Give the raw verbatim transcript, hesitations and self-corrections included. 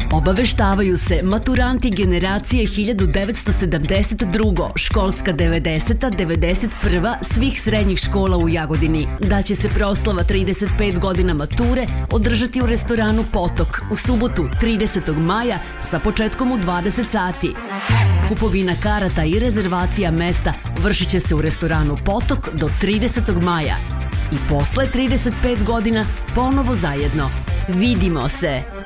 Obaveštavaju se maturanti generacije hiljadu devetsto sedamdeset druga. školska devedeseta devedeset prva svih srednjih škola u Jagodini, da će se proslava trideset pet godina mature održati u restoranu Potok u subotu tridesetog maja sa početkom u dvadeset sati. Kupovina karata i rezervacija mesta vršit će se u restoranu Potok do tridesetog maja. I posle trideset pet godina ponovo zajedno. Vidimo se!